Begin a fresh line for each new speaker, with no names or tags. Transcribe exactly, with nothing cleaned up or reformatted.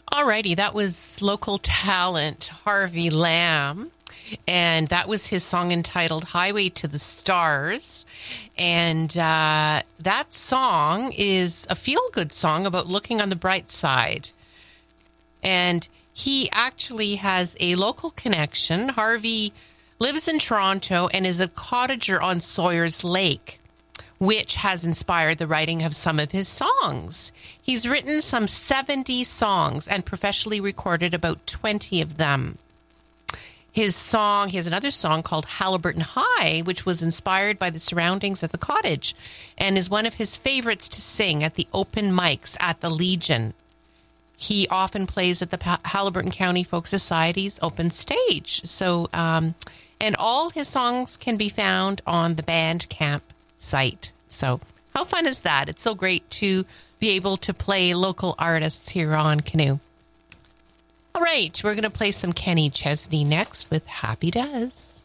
Alrighty, that was local talent Harvey Lamb, and that was his song entitled Highway to the Stars. And uh, that song is a feel-good song about looking on the bright side. And he actually has a local connection. Harvey lives in Toronto and is a cottager on Sawyers Lake, which has inspired the writing of some of his songs. He's written some seventy songs and professionally recorded about twenty of them. His song, he has another song called Haliburton High, which was inspired by the surroundings of the cottage and is one of his favorites to sing at the open mics at the Legion. He often plays at the Haliburton County Folk Society's open stage. So, um, and all his songs can be found on the Bandcamp site. So how fun is that? It's so great to be able to play local artists here on Canoe. All right, we're going to play some Kenny Chesney next with Happy Does.